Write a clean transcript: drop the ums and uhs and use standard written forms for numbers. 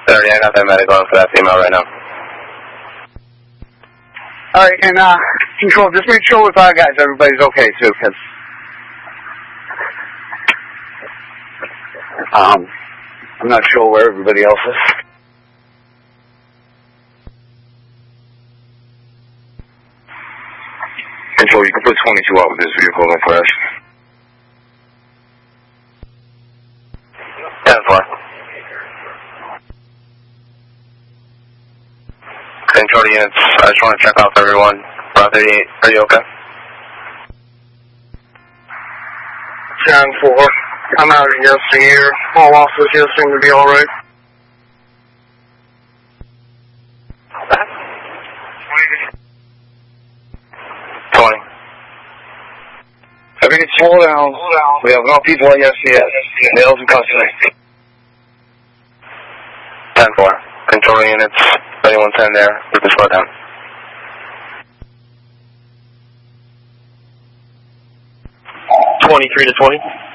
30, I got that medical for that female right now. Alright, and Control, just make sure with our guys everybody's okay too, because I'm not sure where everybody else is. Control, you can put 22 out with this vehicle in crash. 10-4. Control the units, I just want to check off everyone. Route 38, are you okay? 10-4. I'm out of the here. All officers here seem to be alright. Everything slow down. We have enough people at SCS. Males in custody. 10-4. Control units, 3110 there. We can slow down. (23 to 20).